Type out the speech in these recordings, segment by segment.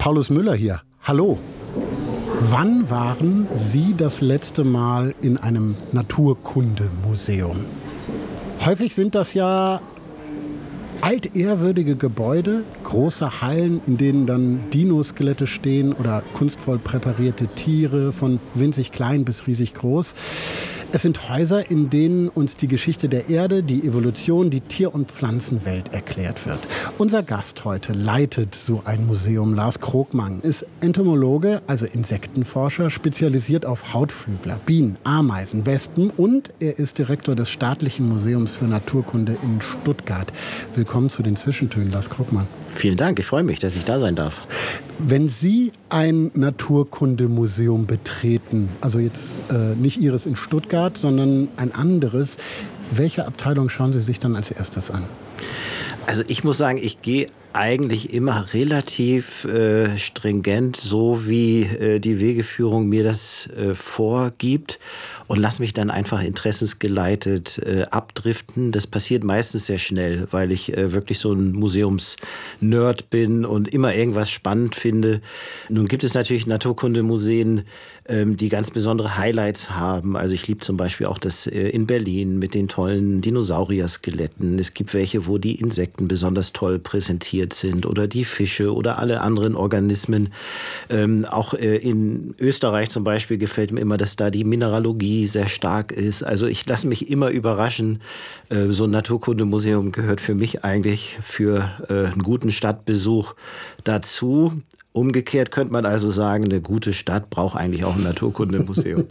Paulus Müller hier. Hallo. Wann waren Sie das letzte Mal in einem Naturkundemuseum? Häufig sind das ja altehrwürdige Gebäude, große Hallen, in denen dann Dinoskelette stehen oder kunstvoll präparierte Tiere von winzig klein bis riesig groß. Es sind Häuser, in denen uns die Geschichte der Erde, die Evolution, die Tier- und Pflanzenwelt erklärt wird. Unser Gast heute leitet so ein Museum. Lars Krogmann ist Entomologe, also Insektenforscher, spezialisiert auf Hautflügler, Bienen, Ameisen, Wespen und er ist Direktor des Staatlichen Museums für Naturkunde in Stuttgart. Willkommen zu den Zwischentönen, Lars Krogmann. Vielen Dank, ich freue mich, dass ich da sein darf. Wenn Sie ein Naturkundemuseum betreten, also jetzt nicht Ihres in Stuttgart, sondern ein anderes, welche Abteilung schauen Sie sich dann als erstes an? Also ich muss sagen, ich gehe eigentlich immer relativ stringent, so wie die Wegeführung mir das vorgibt und lasse mich dann einfach interessensgeleitet abdriften. Das passiert meistens sehr schnell, weil ich wirklich so ein Museumsnerd bin und immer irgendwas spannend finde. Nun gibt es natürlich Naturkundemuseen, die ganz besondere Highlights haben. Also ich liebe zum Beispiel auch das in Berlin mit den tollen Dinosaurier-Skeletten. Es gibt welche, wo die Insekten besonders toll präsentiert sind oder die Fische oder alle anderen Organismen. Auch in Österreich zum Beispiel gefällt mir immer, dass da die Mineralogie sehr stark ist. Also ich lasse mich immer überraschen. So ein Naturkundemuseum gehört für mich eigentlich für einen guten Stadtbesuch dazu. Umgekehrt könnte man also sagen, eine gute Stadt braucht eigentlich auch ein Naturkundemuseum.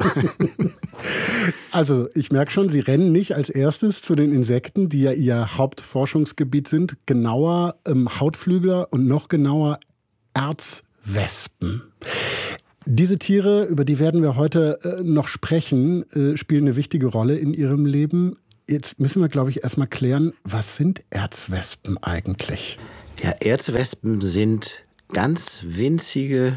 Also ich merke schon, Sie rennen nicht als erstes zu den Insekten, die ja Ihr Hauptforschungsgebiet sind, genauer Hautflügler und noch genauer Erzwespen. Diese Tiere, über die werden wir heute noch sprechen, spielen eine wichtige Rolle in Ihrem Leben. Jetzt müssen wir, glaube ich, erstmal klären, was sind Erzwespen eigentlich? Ja, Erzwespen sind ganz winzige,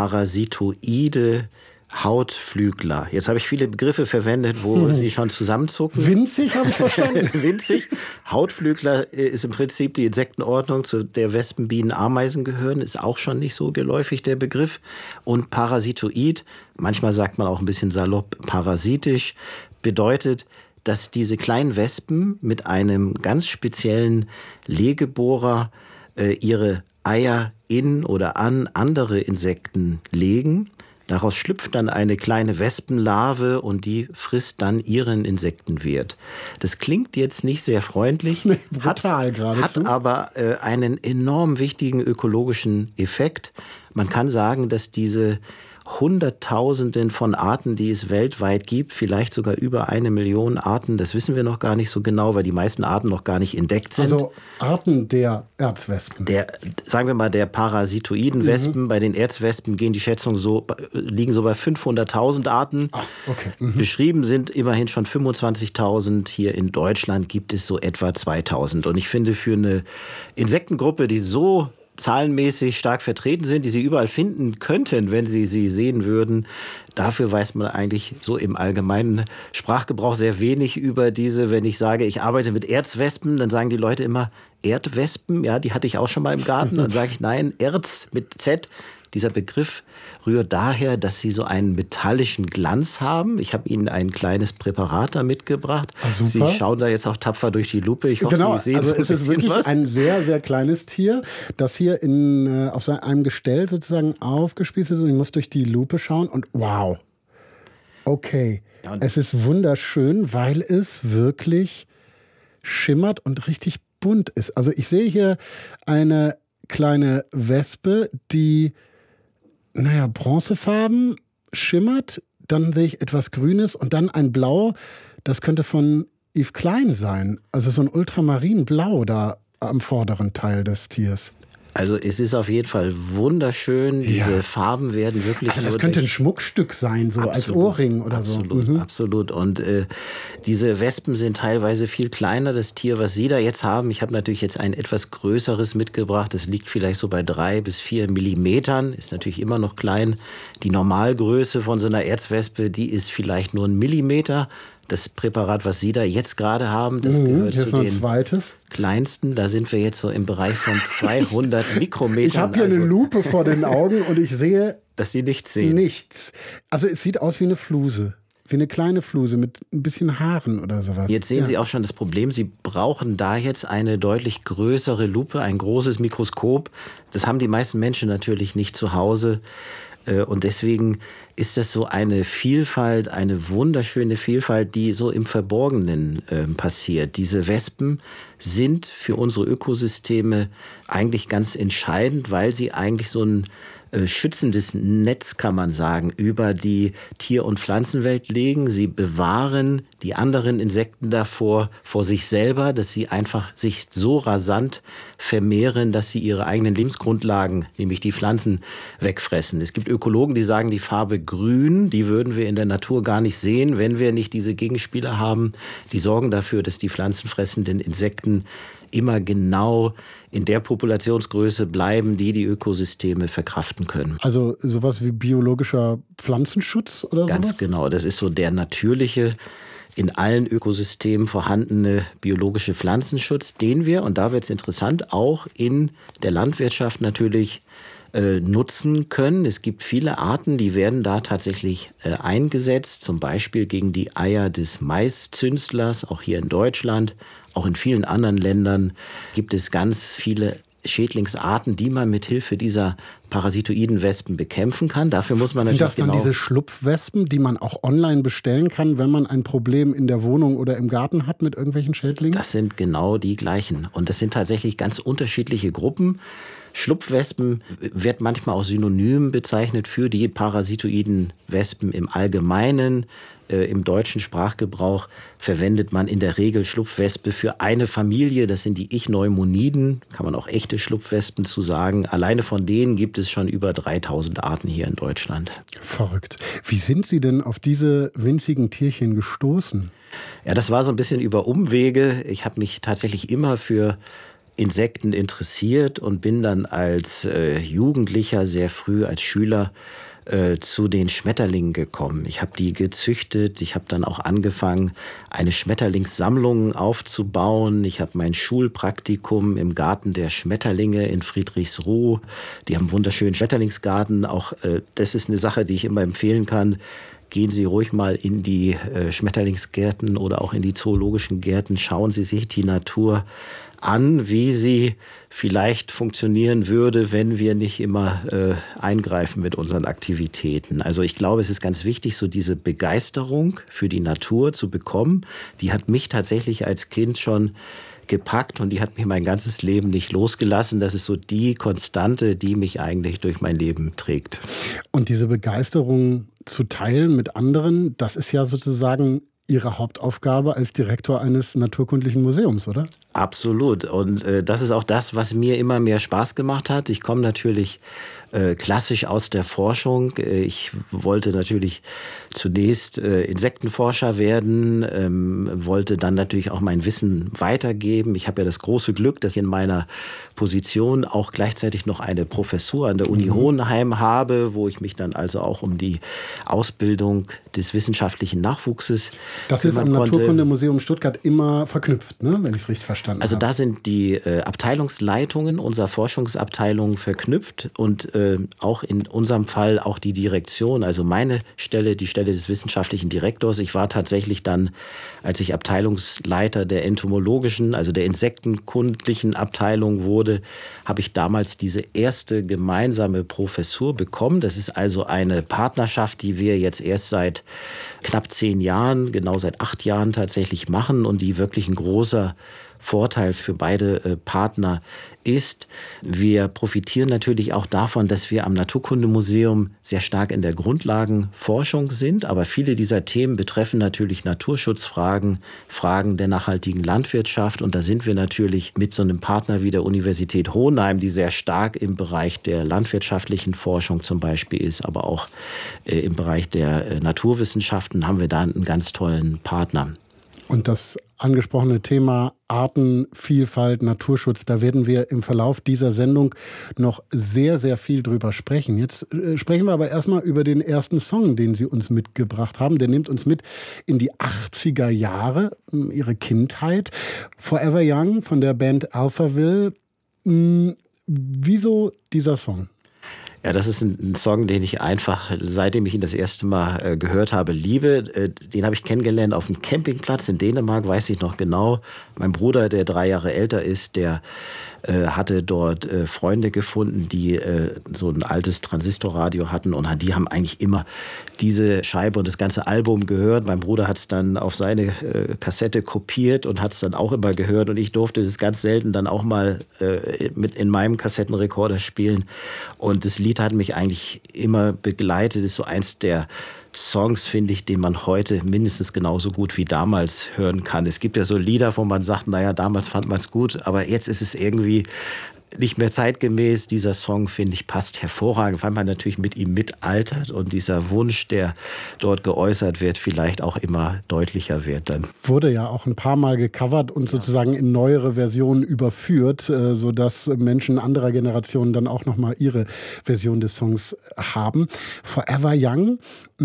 parasitoide Hautflügler. Jetzt habe ich viele Begriffe verwendet, wo Sie schon zusammenzucken. Winzig, habe ich verstanden. Winzig. Hautflügler ist im Prinzip die Insektenordnung, zu der Wespen, Bienen, Ameisen gehören. Ist auch schon nicht so geläufig, der Begriff. Und parasitoid, manchmal sagt man auch ein bisschen salopp parasitisch, bedeutet, dass diese kleinen Wespen mit einem ganz speziellen Legebohrer ihre Eier in oder an andere Insekten legen. Daraus schlüpft dann eine kleine Wespenlarve und die frisst dann ihren Insektenwirt. Das klingt jetzt nicht sehr freundlich, brutal geradezu. Hat aber einen enorm wichtigen ökologischen Effekt. Man kann sagen, dass diese Hunderttausenden von Arten, die es weltweit gibt, vielleicht sogar über 1 Million Arten, das wissen wir noch gar nicht so genau, weil die meisten Arten noch gar nicht entdeckt sind. Also Arten der Erzwespen. Sagen wir mal, der parasitoiden Wespen. Bei den Erzwespen gehen die Schätzungen liegen so bei 500.000 Arten. Ach, okay. Beschrieben sind immerhin schon 25.000. Hier in Deutschland gibt es so etwa 2.000. Und ich finde, für eine Insektengruppe, die so zahlenmäßig stark vertreten sind, die Sie überall finden könnten, wenn Sie sie sehen würden. Dafür weiß man eigentlich so im allgemeinen Sprachgebrauch sehr wenig über diese. Wenn ich sage, ich arbeite mit Erzwespen, dann sagen die Leute immer Erdwespen. Ja, die hatte ich auch schon mal im Garten. Dann sage ich, nein, Erz mit Z. Dieser Begriff rührt daher, dass sie so einen metallischen Glanz haben. Ich habe Ihnen ein kleines Präparat da mitgebracht. Sie schauen da jetzt auch tapfer durch die Lupe. Ich hoffe, Sie sehen also es ist wirklich ein sehr, sehr kleines Tier, das hier auf einem Gestell sozusagen aufgespießt ist. Und ich muss durch die Lupe schauen und wow, okay. Ja, es ist wunderschön, weil es wirklich schimmert und richtig bunt ist. Also ich sehe hier eine kleine Wespe, die bronzefarben schimmert, dann sehe ich etwas Grünes und dann ein Blau, das könnte von Yves Klein sein. Also so ein Ultramarinblau da am vorderen Teil des Tiers. Also es ist auf jeden Fall wunderschön. Diese Farben werden wirklich... Also das könnte ein Schmuckstück sein, so als Ohrring oder so. Absolut. Und diese Wespen sind teilweise viel kleiner. Das Tier, was Sie da jetzt haben, ich habe natürlich jetzt ein etwas größeres mitgebracht. Das liegt vielleicht so bei 3 bis 4 Millimetern. Ist natürlich immer noch klein. Die Normalgröße von so einer Erzwespe, die ist vielleicht nur 1 Millimeter. Das Präparat, was Sie da jetzt gerade haben, das gehört zu den kleinsten. Da sind wir jetzt so im Bereich von 200 Mikrometern. Ich habe hier eine Lupe vor den Augen und ich sehe, dass Sie nichts sehen. Nichts. Also es sieht aus wie eine Fluse. Wie eine kleine Fluse mit ein bisschen Haaren oder sowas. Jetzt sehen Sie auch schon das Problem. Sie brauchen da jetzt eine deutlich größere Lupe, ein großes Mikroskop. Das haben die meisten Menschen natürlich nicht zu Hause. Und deswegen ist das so eine Vielfalt, eine wunderschöne Vielfalt, die so im Verborgenen passiert. Diese Wespen sind für unsere Ökosysteme eigentlich ganz entscheidend, weil sie eigentlich so ein schützendes Netz, kann man sagen, über die Tier- und Pflanzenwelt legen. Sie bewahren die anderen Insekten davor, vor sich selber, dass sie einfach sich so rasant vermehren, dass sie ihre eigenen Lebensgrundlagen, nämlich die Pflanzen, wegfressen. Es gibt Ökologen, die sagen, die Farbe grün, die würden wir in der Natur gar nicht sehen, wenn wir nicht diese Gegenspieler haben. Die sorgen dafür, dass die pflanzenfressenden Insekten immer genau in der Populationsgröße bleiben, die die Ökosysteme verkraften können. Also sowas wie biologischer Pflanzenschutz oder sowas? Ganz genau, das ist so der natürliche, in allen Ökosystemen vorhandene biologische Pflanzenschutz, den wir, und da wird es interessant, auch in der Landwirtschaft natürlich nutzen können. Es gibt viele Arten, die werden da tatsächlich eingesetzt, zum Beispiel gegen die Eier des Maiszünstlers, auch hier in Deutschland. Auch in vielen anderen Ländern gibt es ganz viele Schädlingsarten, die man mit Hilfe dieser parasitoiden Wespen bekämpfen kann. Dafür muss man natürlich Sind das dann diese Schlupfwespen, die man auch online bestellen kann, wenn man ein Problem in der Wohnung oder im Garten hat mit irgendwelchen Schädlingen? Das sind genau die gleichen. Und das sind tatsächlich ganz unterschiedliche Gruppen. Schlupfwespen wird manchmal auch synonym bezeichnet für die parasitoiden Wespen im Allgemeinen. Im deutschen Sprachgebrauch verwendet man in der Regel Schlupfwespe für eine Familie. Das sind die Ichneummoniden, kann man auch echte Schlupfwespen zu sagen. Alleine von denen gibt es schon über 3000 Arten hier in Deutschland. Verrückt. Wie sind Sie denn auf diese winzigen Tierchen gestoßen? Ja, das war so ein bisschen über Umwege. Ich habe mich tatsächlich immer für Insekten interessiert und bin dann als Jugendlicher sehr früh, als Schüler, zu den Schmetterlingen gekommen. Ich habe die gezüchtet. Ich habe dann auch angefangen, eine Schmetterlingssammlung aufzubauen. Ich habe mein Schulpraktikum im Garten der Schmetterlinge in Friedrichsruh. Die haben einen wunderschönen Schmetterlingsgarten. Auch das ist eine Sache, die ich immer empfehlen kann. Gehen Sie ruhig mal in die Schmetterlingsgärten oder auch in die zoologischen Gärten. Schauen Sie sich die Natur an, wie sie vielleicht funktionieren würde, wenn wir nicht immer eingreifen mit unseren Aktivitäten. Also ich glaube, es ist ganz wichtig, so diese Begeisterung für die Natur zu bekommen. Die hat mich tatsächlich als Kind schon gepackt und die hat mich mein ganzes Leben nicht losgelassen. Das ist so die Konstante, die mich eigentlich durch mein Leben trägt. Und diese Begeisterung zu teilen mit anderen, das ist ja sozusagen Ihre Hauptaufgabe als Direktor eines naturkundlichen Museums, oder? Absolut. Und das ist auch das, was mir immer mehr Spaß gemacht hat. Ich komme natürlich klassisch aus der Forschung. Ich wollte natürlich zunächst Insektenforscher werden, wollte dann natürlich auch mein Wissen weitergeben. Ich habe ja das große Glück, dass ich in meiner Position auch gleichzeitig noch eine Professur an der Uni Hohenheim habe, wo ich mich dann also auch um die Ausbildung des wissenschaftlichen Nachwuchses Das ist am Naturkundemuseum Stuttgart immer verknüpft, ne? Wenn ich es richtig verstanden habe. Also da sind die Abteilungsleitungen unserer Forschungsabteilung verknüpft und auch in unserem Fall auch die Direktion, also meine Stelle, die Stelle des wissenschaftlichen Direktors. Ich war tatsächlich dann, als ich Abteilungsleiter der entomologischen, also der insektenkundlichen Abteilung wurde, habe ich damals diese erste gemeinsame Professur bekommen. Das ist also eine Partnerschaft, die wir jetzt erst seit knapp 10 Jahren, genau seit 8 Jahren tatsächlich machen und die wirklich ein großer Vorteil für beide Partner ist. Wir profitieren natürlich auch davon, dass wir am Naturkundemuseum sehr stark in der Grundlagenforschung sind. Aber viele dieser Themen betreffen natürlich Naturschutzfragen, Fragen der nachhaltigen Landwirtschaft. Und da sind wir natürlich mit so einem Partner wie der Universität Hohenheim, die sehr stark im Bereich der landwirtschaftlichen Forschung zum Beispiel ist, aber auch im Bereich der Naturwissenschaften haben wir da einen ganz tollen Partner. Und das angesprochene Thema Artenvielfalt, Naturschutz, da werden wir im Verlauf dieser Sendung noch sehr, sehr viel drüber sprechen. Jetzt sprechen wir aber erstmal über den ersten Song, den Sie uns mitgebracht haben. Der nimmt uns mit in die 80er Jahre, Ihre Kindheit. Forever Young von der Band Alphaville. Wieso dieser Song? Ja, das ist ein Song, den ich einfach, seitdem ich ihn das erste Mal gehört habe, liebe. Den habe ich kennengelernt auf einem Campingplatz in Dänemark, weiß ich noch genau. Mein Bruder, der 3 Jahre älter ist, der hatte dort Freunde gefunden, die so ein altes Transistorradio hatten und die haben eigentlich immer diese Scheibe und das ganze Album gehört. Mein Bruder hat es dann auf seine Kassette kopiert und hat es dann auch immer gehört und ich durfte es ganz selten dann auch mal mit in meinem Kassettenrekorder spielen und das Lied hat mich eigentlich immer begleitet. Das ist so eins der Songs, finde ich, den man heute mindestens genauso gut wie damals hören kann. Es gibt ja so Lieder, wo man sagt, naja, damals fand man es gut, aber jetzt ist es irgendwie nicht mehr zeitgemäß. Dieser Song, finde ich, passt hervorragend, weil man natürlich mit ihm mitaltert und dieser Wunsch, der dort geäußert wird, vielleicht auch immer deutlicher wird dann. Wurde ja auch ein paar Mal gecovert und sozusagen in neuere Versionen überführt, sodass Menschen anderer Generationen dann auch nochmal ihre Version des Songs haben. Forever Young,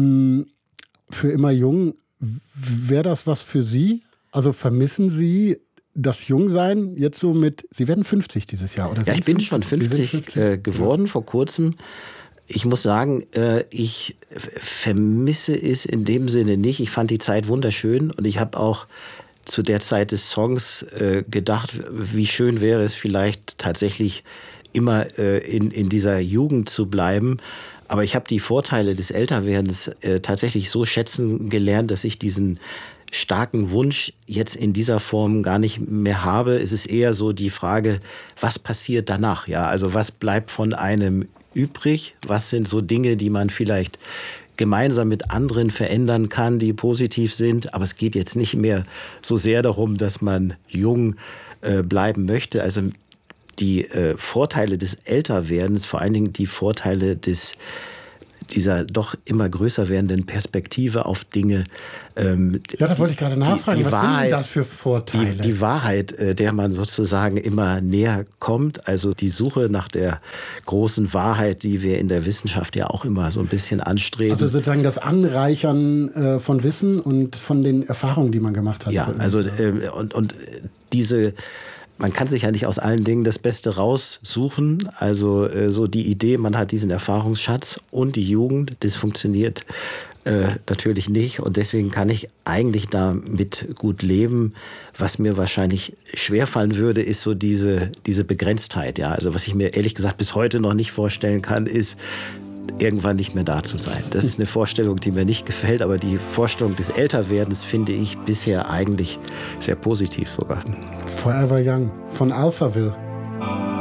für immer jung, wäre das was für Sie? Also vermissen Sie das Jungsein jetzt so mit, Sie werden 50 dieses Jahr, oder? Ja, ich bin schon 50 geworden vor kurzem. Ich muss sagen, ich vermisse es in dem Sinne nicht. Ich fand die Zeit wunderschön und ich habe auch zu der Zeit des Songs gedacht, wie schön wäre es vielleicht tatsächlich immer in dieser Jugend zu bleiben. Aber ich habe die Vorteile des Älterwerdens tatsächlich so schätzen gelernt, dass ich diesen starken Wunsch jetzt in dieser Form gar nicht mehr habe. Es ist eher so die Frage, was passiert danach? Ja, also was bleibt von einem übrig? Was sind so Dinge, die man vielleicht gemeinsam mit anderen verändern kann, die positiv sind? Aber es geht jetzt nicht mehr so sehr darum, dass man jung bleiben möchte. Also die Vorteile des Älterwerdens, vor allen Dingen die Vorteile dieser doch immer größer werdenden Perspektive auf Dinge. Ja, da wollte ich gerade nachfragen, was sind denn das für Vorteile? Die Wahrheit, der man sozusagen immer näher kommt, also die Suche nach der großen Wahrheit, die wir in der Wissenschaft ja auch immer so ein bisschen anstreben. Also sozusagen das Anreichern von Wissen und von den Erfahrungen, die man gemacht hat. Ja, also und diese... Man kann sich ja nicht aus allen Dingen das Beste raussuchen. Also so die Idee, man hat diesen Erfahrungsschatz und die Jugend, das funktioniert natürlich nicht. Und deswegen kann ich eigentlich damit gut leben. Was mir wahrscheinlich schwerfallen würde, ist so diese Begrenztheit. Ja? Also was ich mir ehrlich gesagt bis heute noch nicht vorstellen kann, ist, irgendwann nicht mehr da zu sein. Das ist eine Vorstellung, die mir nicht gefällt, aber die Vorstellung des Älterwerdens finde ich bisher eigentlich sehr positiv sogar. Forever Young von Alphaville.